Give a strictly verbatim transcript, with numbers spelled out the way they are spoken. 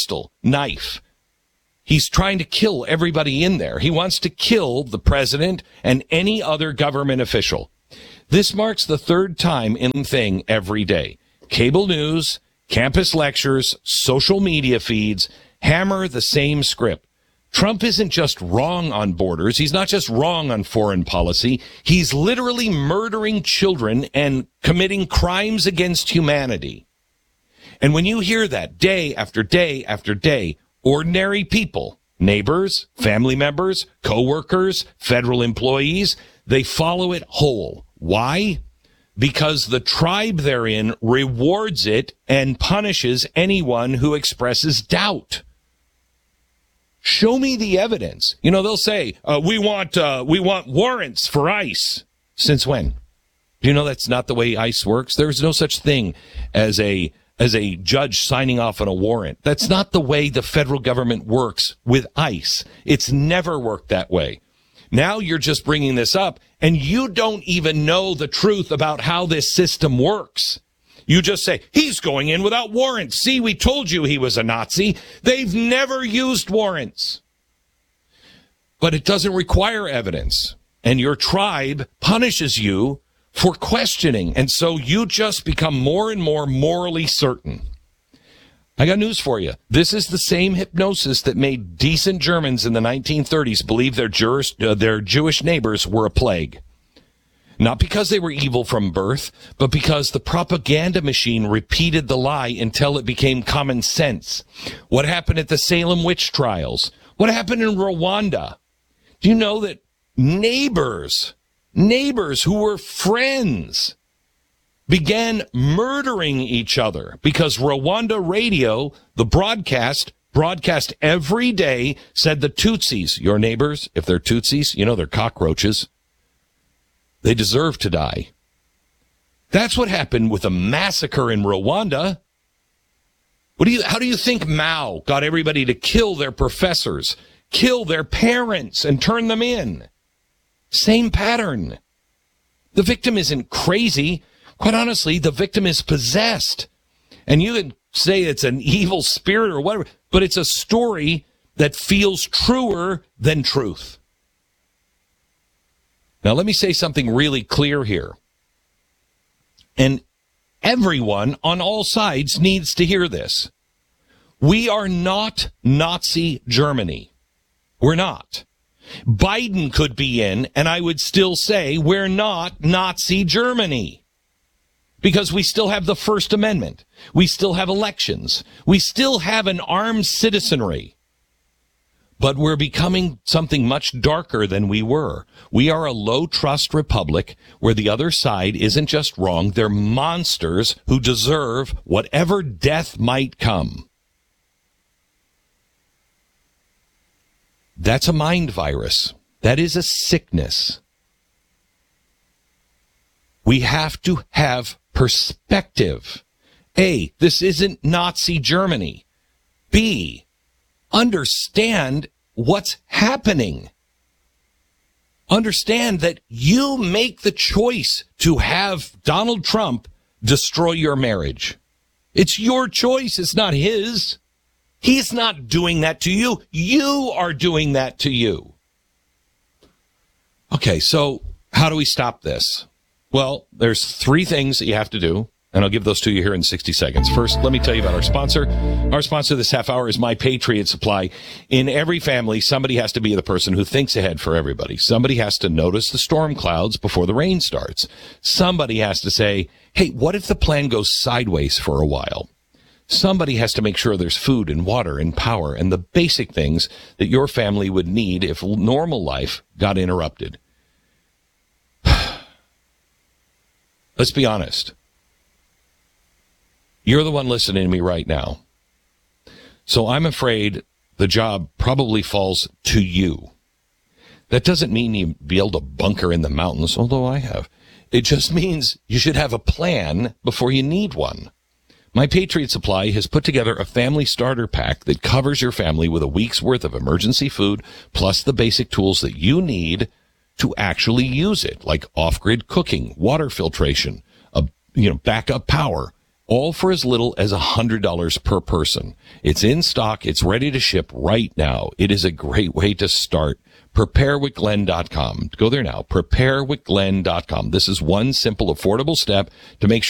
pistol, knife. He's trying to kill everybody in there. He wants to kill the president and any other government official. This marks the third time in thing every day. Cable news, campus lectures, social media feeds hammer the same script. Trump isn't just wrong on borders. He's not just wrong on foreign policy. He's literally murdering children and committing crimes against humanity. And when you hear that day after day after day, ordinary people, neighbors, family members, co-workers, federal employees, they follow it whole. Why? Because the tribe they're in rewards it and punishes anyone who expresses doubt. Show me the evidence. You know, they'll say, uh, we want, uh, we want warrants for ICE. Since when? Do you know that's not the way ICE works? There's no such thing as a as a judge signing off on a warrant. That's not the way the federal government works with ICE. It's never worked that way. Now you're just bringing this up, and you don't even know the truth about how this system works. You just say, he's going in without warrants. See, we told you he was a Nazi. They've never used warrants. But it doesn't require evidence, and your tribe punishes you for questioning, and so you just become more and more morally certain. I got news for you. This is the same hypnosis that made decent Germans in the nineteen thirties believe their, Jewish, uh, their Jewish neighbors were a plague. Not because they were evil from birth, but because the propaganda machine repeated the lie until it became common sense. What happened at the Salem witch trials? What happened in Rwanda? Do you know that neighbors... Neighbors who were friends began murdering each other because Rwanda radio, the broadcast, broadcast every day, said the Tutsis, your neighbors, if they're Tutsis, you know they're cockroaches, they deserve to die. That's what happened with a massacre in Rwanda. What do you, how do you think Mao got everybody to kill their professors, kill their parents, and turn them in? Same pattern. The victim isn't crazy. Quite honestly, the victim is possessed. And you can say it's an evil spirit or whatever, but it's a story that feels truer than truth. Now, let me say something really clear here. And everyone on all sides needs to hear this. We are not Nazi Germany. We're not. Biden could be in, and I would still say we're not Nazi Germany. Because we still have the First Amendment. We still have elections. We still have an armed citizenry. But we're becoming something much darker than we were. We are a low-trust republic where the other side isn't just wrong. They're monsters who deserve whatever death might come. That's a mind virus. That is a sickness. We have to have perspective. A, this isn't Nazi Germany. B, understand what's happening. Understand that you make the choice to have Donald Trump destroy your marriage. It's your choice. It's not his. He's not doing that to you. You are doing that to you. Okay, so how do we stop this? Well, there's three things that you have to do, and I'll give those to you here in sixty seconds. First, let me tell you about our sponsor. Our sponsor this half hour is My Patriot Supply. In every family, somebody has to be the person who thinks ahead for everybody. Somebody has to notice the storm clouds before the rain starts. Somebody has to say, hey, what if the plan goes sideways for a while? Somebody has to make sure there's food and water and power and the basic things that your family would need if normal life got interrupted. Let's be honest. You're the one listening to me right now. So I'm afraid the job probably falls to you. That doesn't mean you be able to bunker in the mountains, although I have. It just means you should have a plan before you need one. My Patriot Supply has put together a family starter pack that covers your family with a week's worth of emergency food, plus the basic tools that you need to actually use it, like off-grid cooking, water filtration, a, you know, backup power, all for as little as one hundred dollars per person. It's in stock. It's ready to ship right now. It is a great way to start. prepare with glenn dot com. Go there now. prepare with glenn dot com. This is one simple, affordable step to make sure